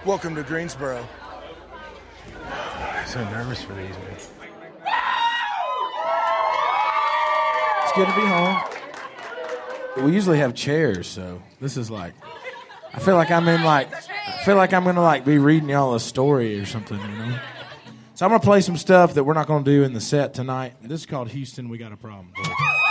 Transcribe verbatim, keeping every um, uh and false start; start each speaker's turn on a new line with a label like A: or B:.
A: Welcome to Greensboro.
B: I'm so nervous for these, man.
C: It's good to be home. We usually have chairs, so this is like, I feel like I'm in like, I feel like I'm gonna like be reading y'all a story or something, you know. So I'm gonna play some stuff that we're not gonna do in the set tonight. This is called Houston, We Got a Problem.